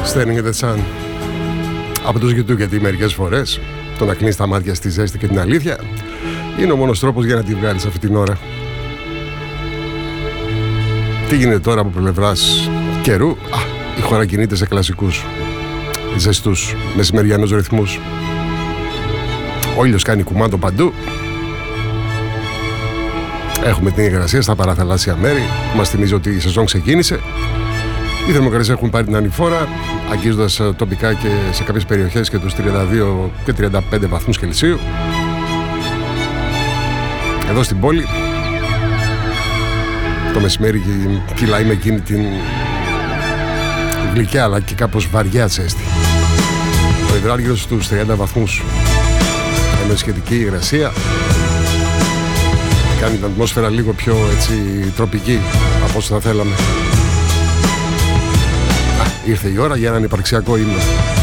Staring at the sun από τους YouTube, γιατί μερικές φορές το να κλείνεις τα μάτια στη ζέστη και την αλήθεια είναι ο μόνος τρόπος για να τη βγάλεις αυτή την ώρα. Τι γίνεται τώρα από πλευράς καιρού? Η χώρα κινείται σε κλασικούς ζεστούς μεσημεριανούς ρυθμούς. Ο ήλιος κάνει κουμάντο παντού. Έχουμε την υγρασία στα παραθαλάσσια μέρη που μας θυμίζει ότι η σεζόν ξεκίνησε. Οι θερμοκρασίες έχουν πάρει την ανηφόρα, αγγίζοντας τοπικά και σε κάποιες περιοχές και τους 32 και 35 βαθμούς Κελσίου. Εδώ στην πόλη το μεσημέρι κυλάει με εκείνη την γλυκιά αλλά και κάπως βαριά ζέστη. Το υδράργυρο στους 30 βαθμούς με σχετική υγρασία κάνει την ατμόσφαιρα λίγο πιο έτσι τροπική από όσο θα θέλαμε. Ήρθε η ώρα για έναν υπαρξιακό ύμνο.